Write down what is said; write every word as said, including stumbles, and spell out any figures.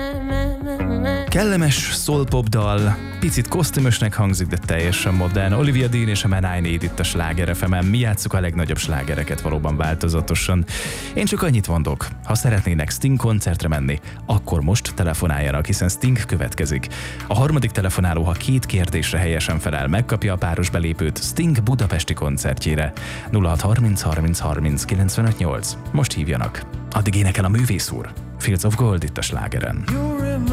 Kellemes soul-pop dal, picit kosztümösnek hangzik, de teljesen modern. Olivia Dean és a Man I Need itt a Sláger ef emen. Mi játsszuk a legnagyobb slágereket valóban változatosan. Én csak annyit mondok, ha szeretnének Sting koncertre menni, akkor most telefonáljanak, hiszen Sting következik. A harmadik telefonáló, ha két kérdésre helyesen felel, megkapja a páros belépőt Sting budapesti koncertjére. nulla hat harminc harminc harminc kilencvenöt nyolc. Most hívjanak. Addig énekel a művész úr. Fields of Gold itt a Slágeren.